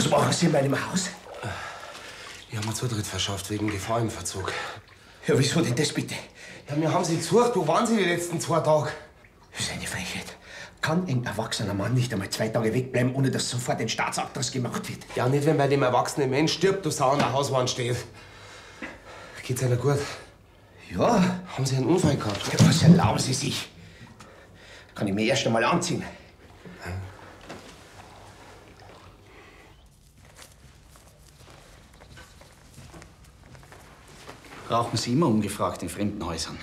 Was machen Sie in meinem Haus? Wir haben mir Zutritt verschafft wegen Gefahr im Verzug. Ja, wieso denn das bitte? Ja, wir haben Sie gesucht. Wo waren Sie die letzten 2 Tage? Das ist eine Frechheit. Kann ein erwachsener Mann nicht einmal 2 Tage wegbleiben, ohne dass sofort ein Staatsakt draus gemacht wird? Ja, nicht, wenn bei dem erwachsenen Mensch stirbt, du Sau an der Hauswand steht. Geht's Ihnen gut? Ja. Haben Sie einen Unfall gehabt? Ja, was erlauben Sie sich? Kann ich mir erst einmal anziehen. Rauchen Sie immer ungefragt in fremden Häusern?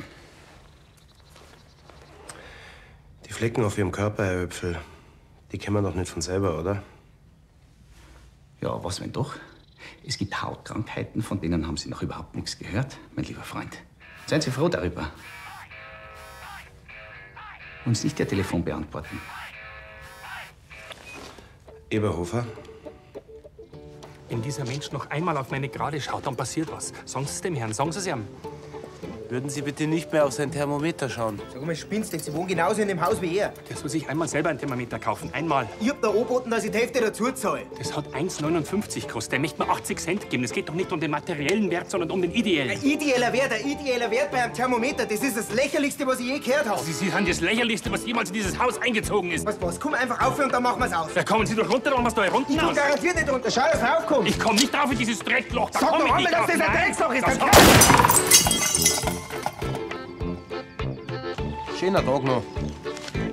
Die Flecken auf Ihrem Körper, Herr Öpfel, die kennen wir doch nicht von selber, oder? Ja, was wenn doch? Es gibt Hautkrankheiten, von denen haben Sie noch überhaupt nichts gehört, mein lieber Freund. Seien Sie froh darüber. Uns nicht Ihr Telefon beantworten. Eberhofer? Wenn dieser Mensch noch einmal auf meine Gerade schaut, dann passiert was. Sagen Sie es dem Herrn, sagen Sie es ihm. Würden Sie bitte nicht mehr auf sein Thermometer schauen? Sag mal, spinnst du? Sie wohnen genauso in dem Haus wie er. Der soll sich einmal selber ein Thermometer kaufen. Einmal. Ich hab da angeboten, dass ich die Hälfte dazu zahle. Das hat 1,59 gekostet. Der möchte mir 80 Cent geben. Es geht doch nicht um den materiellen Wert, sondern um den ideellen. Ein ideeller Wert bei einem Thermometer, das ist das Lächerlichste, was ich je gehört habe. Sie sind das Lächerlichste, was jemals in dieses Haus eingezogen ist. Was? Komm einfach auf und dann machen wir's aus. Ja, kommen Sie doch runter, dann machen wir's da runter. Ich komm garantiert nicht runter. Schau, dass du raufkommst. Ich komm nicht drauf in dieses Dreckloch. Da Sag komm doch ich einmal, nicht dass drauf. das ein Nein, Drecksloch ist. das Dann hat- komm. Schöner Tag noch.